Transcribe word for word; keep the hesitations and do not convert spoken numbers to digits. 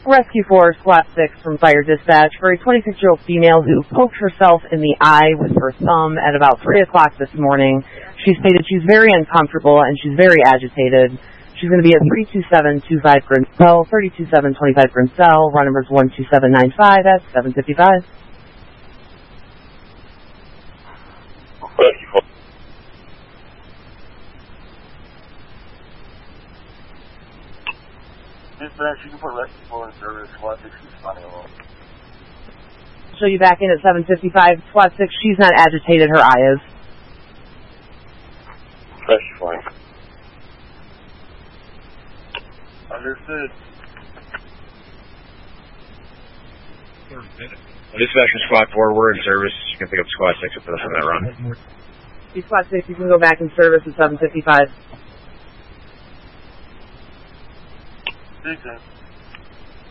Rescue four, Squad six from Fire Dispatch for a twenty-six-year-old female who poked herself in the eye with her thumb at about three o'clock this morning. She stated she's very uncomfortable and she's very agitated. She's going to be at three two seven two five Grincell, three two seven two five Grincell. Run number is one two seven nine five at seven fifty-five. Rescue four. Dispatch, you can put Rescue four in service. Squad six is responding alone. Show you back in at seven fifty-five. Squad six, she's not agitated. Her eye is. Rescue four. Understood. Dispatch from Squad four, we're in service. You can pick up Squad six with us on that run. Squad six, you can go back in service at seven fifty-five. Six,